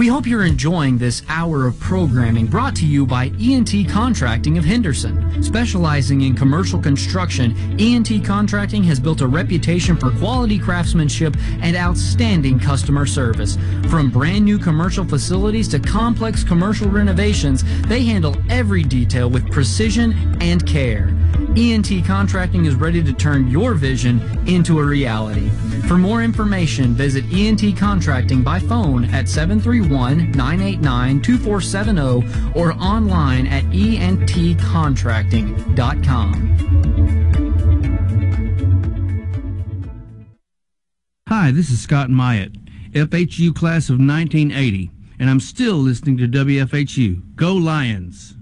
We hope you're enjoying this hour of programming brought to you by ENT Contracting of Henderson. Specializing in commercial construction, ENT Contracting has built a reputation for quality craftsmanship and outstanding customer service. From brand new commercial facilities to complex commercial renovations, they handle every detail with precision and care. ENT Contracting is ready to turn your vision into a reality. For more information, visit ENT Contracting by phone at 731-989-2470 or online at entcontracting.com. Hi, this is Scott Myatt, FHU class of 1980, and I'm still listening to WFHU. Go Lions!